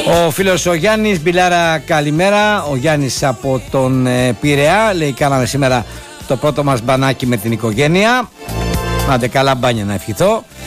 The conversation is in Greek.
Ο φίλος ο Γιάννης Μπιλάρα, καλημέρα. Ο Γιάννης από τον Πειραιά λέει: κάναμε σήμερα το πρώτο μας μπανάκι με την οικογένεια. Άντε καλά μπάνια να ευχηθώ.